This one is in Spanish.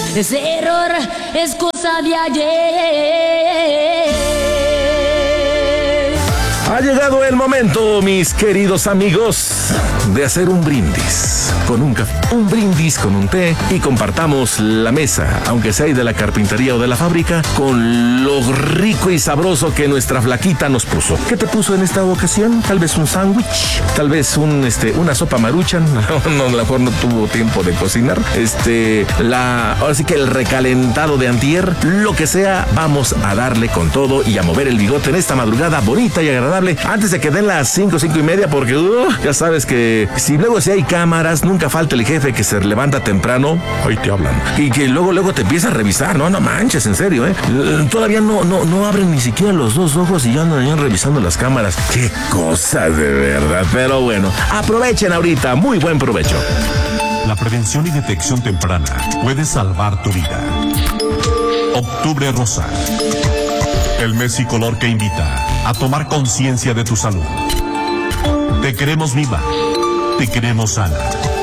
ese error es cosa de ayer. Ha llegado el momento, mis queridos amigos, de hacer un brindis con un café, un brindis con un té y compartamos la mesa, aunque sea de la carpintería o de la fábrica, con lo rico y sabroso que nuestra flaquita nos puso. ¿Qué te puso en esta ocasión? Tal vez un sándwich, tal vez una sopa maruchan. No, a lo mejor no tuvo tiempo de cocinar. Ahora sí que el recalentado de antier, lo que sea, vamos a darle con todo y a mover el bigote en esta madrugada bonita y agradable antes de que den las 5:30, porque ya sabes que si hay cámaras, nunca falta el jefe que se levanta temprano, ahí te hablan, y que luego te empieza a revisar. No manches, en serio, todavía no abren ni siquiera los dos ojos y ya andan revisando las cámaras. Qué cosa de verdad. Pero bueno, aprovechen ahorita, muy buen provecho. La prevención y detección temprana puede salvar tu vida. Octubre Rosa, el mes y color que invita a tomar conciencia de tu salud. Te queremos viva, te queremos sana.